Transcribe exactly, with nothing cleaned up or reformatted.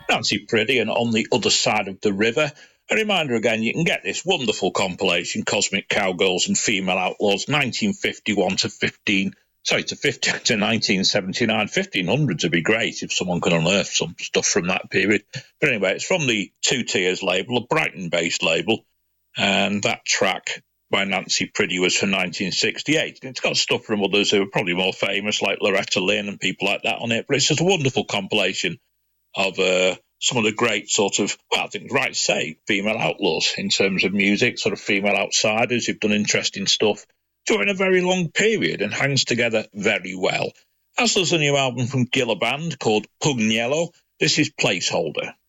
Nancy Priddy and On the Other Side of the River. A reminder again, you can get this wonderful compilation, Cosmic Cowgirls and Female Outlaws, nineteen fifty-one to fifteen, sorry, to fifty to nineteen seventy-nine. fifteen hundreds would be great if someone could unearth some stuff from that period. But anyway, it's from the Two Tiers label, a Brighton-based label, and that track by Nancy Priddy was from nineteen sixty-eight. It's got stuff from others who are probably more famous, like Loretta Lynn and people like that on it, but it's just a wonderful compilation of uh, some of the great sort of, well, I think it's right to say, female outlaws in terms of music, sort of female outsiders who've done interesting stuff during a very long period and hangs together very well. As does a new album from Gilla Band called Pugnello. This is Placeholder.